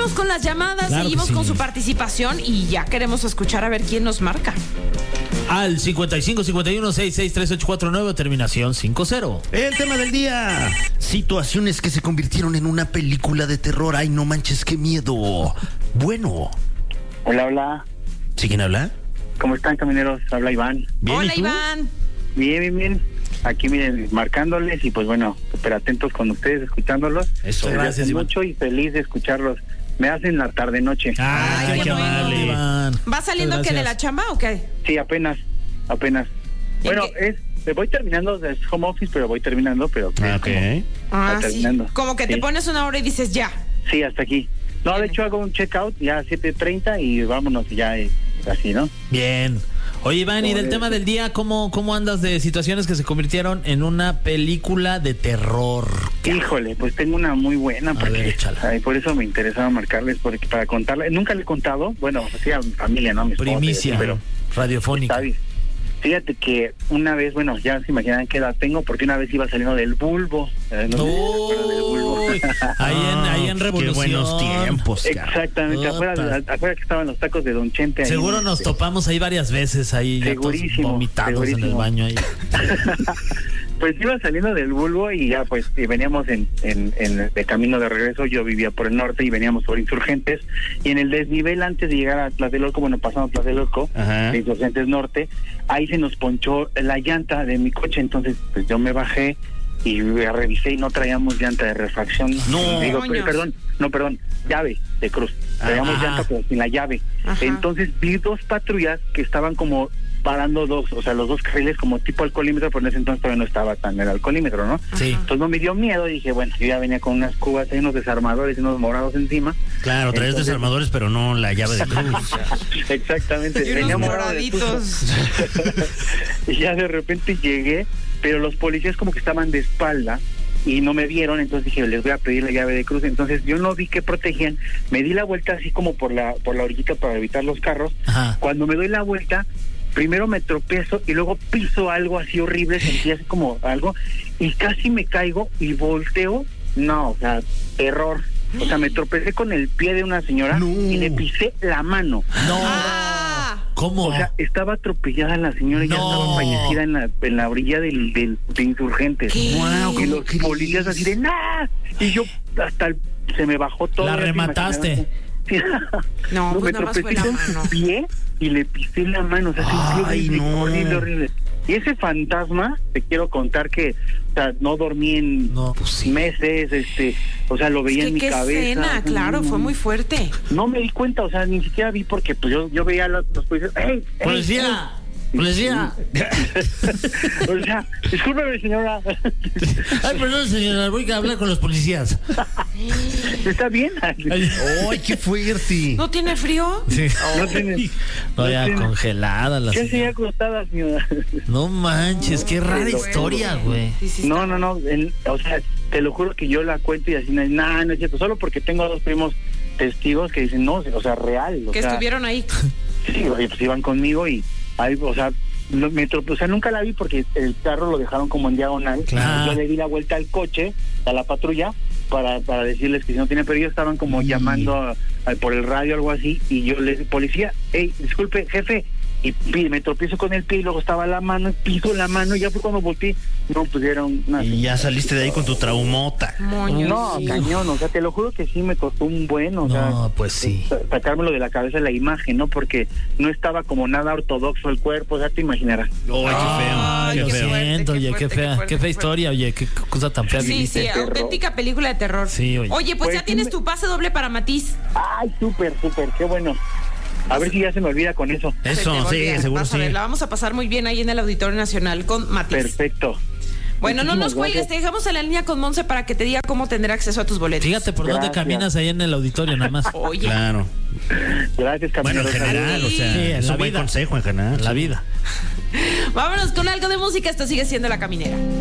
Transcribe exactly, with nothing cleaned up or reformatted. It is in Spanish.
Vámonos con las llamadas, claro seguimos sí. con su participación y ya queremos escuchar a ver quién nos marca. Al cincuenta y cinco cincuenta y uno sesenta y seis treinta y ocho cuarenta y nueve, terminación cincuenta. El tema del día: situaciones que se convirtieron en una película de terror. Ay, no manches, qué miedo. Bueno. Hola, hola. ¿Sí, quién habla? ¿Cómo están, camineros? Habla Iván. ¿Bien, Hola, y tú? Iván. Bien, bien, bien. Aquí, miren, marcándoles y pues bueno, súper atentos con ustedes, escuchándolos. Eso, Les gracias, hace Iván. mucho y feliz de escucharlos. Me hacen la tarde-noche. Ay, Ay, qué, qué amable, bueno. Iván. ¿Va saliendo Muchas que de la gracias. chamba o qué? Sí, apenas, apenas. ¿En Bueno, qué? es, me voy terminando, es home office, pero voy terminando, pero... Ah, es ok. como- Ah, Va sí. terminando. Como que te Sí. pones una hora y dices ya. Sí, hasta aquí. No, de Bien. hecho hago un checkout ya a siete treinta y vámonos ya eh, así, ¿no? Bien. Oye, Iván, y del Joder. tema del día, ¿cómo, ¿cómo andas de situaciones que se convirtieron en una película de terror? Híjole, pues tengo una muy buena, A porque ver, échala. ay, por eso me interesaba marcarles, porque para contarles, nunca le he contado, bueno, así a mi familia, ¿no? A mi esposa, Primicia pero radiofónica. está bien. Fíjate que una vez, bueno, ya se imaginan qué edad tengo, porque una vez iba saliendo del bulbo. eh, no sé si se acuerdan del bulbo. Uy, ahí en, ahí en Revolución. Qué buenos tiempos, cara. Exactamente, afuera, Puta. afuera que estaban los tacos de Don Chente. ahí, Seguro nos este, topamos ahí varias veces, ahí ya todos Segurísimo, vomitados en el segurísimo. baño ahí. Pues iba saliendo del bulbo y ya pues y veníamos en, en, en de camino de regreso. Yo vivía por el norte y veníamos por Insurgentes, y en el desnivel antes de llegar a Tlatelolco, bueno, pasando Tlatelolco, Ajá. de Insurgentes Norte, ahí se nos ponchó la llanta de mi coche. Entonces pues yo me bajé y revisé y no traíamos llanta de refacción. No. Digo, Coños. perdón, no, perdón, llave de cruz. Traíamos Ajá. llanta pero sin la llave. Ajá. Entonces vi dos patrullas que estaban como parando dos, o sea, los dos carriles como tipo alcoholímetro, pero en ese entonces todavía no estaba tan el alcoholímetro, ¿no? Sí, Entonces no me dio miedo y dije, bueno, yo ya venía con unas cubas, hay unos desarmadores y unos morados encima. Claro, traes Entonces- desarmadores, pero no la llave de cruz. Exactamente. Y venía unos morado de moraditos. y ya de repente llegué, pero los policías como que estaban de espalda y no me vieron, entonces dije, les voy a pedir la llave de cruz. Entonces yo no vi que protegían, me di la vuelta así como por la por la orillita para evitar los carros. ajá. Cuando me doy la vuelta, primero me tropiezo y luego piso algo así horrible, sentí así como algo y casi me caigo y volteo. No, o sea, terror. O sea, me tropecé con el pie de una señora No. y le pisé la mano. No. Ah, ¿Cómo? O sea, estaba atropellada la señora y ya No. estaba fallecida en la, en la orilla del, del, de Insurgentes. ¿Qué? Guau, Y los ¿cómo crees? policías así de ¡nah! Y yo hasta el- se me bajó todo. La ya se remataste. imaginarán. Sí. No, pues me nada más fue tropecé la con mano. su pie y le pisé la mano. O sea, sentí Ay, horrible, no. horrible, horrible. Y ese fantasma, te quiero contar que, o sea, no dormí en No, pues sí. meses, este, o sea, lo veía Es en que mi qué cabeza. escena, claro, fue muy fuerte. No me di cuenta, o sea, ni siquiera vi porque pues yo, yo veía a los, los policías. ¡Ey, ey, Policía, ey! policía. O sea, discúlpeme, señora. Ay, perdón, señora, voy a hablar con los policías. ¿Está bien? Ay, ¡Ay, qué fuerte! ¿No tiene frío? sí. No tiene- No, ya no tiene- congelada la ¿Qué hacía señora. acostada, señora? No manches, qué rara Pero- historia, güey. Sí, sí, No, está- no, no. el- o sea, te lo juro que yo la cuento y así, no, nah, no es cierto. Solo porque tengo a dos primos testigos que dicen, no, o sea, real. O Que sea, estuvieron ahí. Sí, oye, pues iban conmigo y, ahí, o sea, no, me trope- o sea, nunca la vi porque el carro lo dejaron como en diagonal. Claro. Yo le di la vuelta al coche, a la patrulla, para, para decirles que si no tienen, pero ellos estaban como Y- llamando a- a- por el radio o algo así, y yo les policía, hey, disculpe, jefe, y pi- me tropiezo con el pie y luego estaba la mano, piso la mano, y ya fue cuando volteé, no, pues era una... Y ya saliste de ahí con tu traumota. Moños. No, cañón, o sea, te lo juro que sí me costó un buen, o sea, No, pues sí. sa- sacármelo de la cabeza la imagen, ¿no? Porque no estaba como nada ortodoxo el cuerpo, o sea, te imaginarás. ¡Ay, qué Ay, feo! Lo ¡Qué feo! fuerte, siento, qué oye, fuerte, qué qué fea, fuerte, qué fea qué historia, oye, qué cosa tan fea Sí, viviste. sí, terror. auténtica película de terror. Sí, oye. Oye, pues Pues ya sí tienes me- tu pase doble para Matiz. Ay, súper, súper, qué bueno. A ver si ya se me olvida con eso. Se te Eso, va a sí, olvidar. seguro Vas a sí. ver, la vamos a pasar muy bien ahí en el Auditorio Nacional con Matiz. Perfecto. Bueno, no nos Muchísimas cuelgues, gracias. te dejamos en la línea con Monse para que te diga cómo tener acceso a tus boletos. Fíjate por dónde Gracias. caminas ahí en el auditorio nada más. Oye, Claro. Gracias, Bueno, en camineros. general, o sea, Sí, en es la un buen vida. consejo en general. La sí. vida. vámonos con algo de música, esto sigue siendo La Caminera.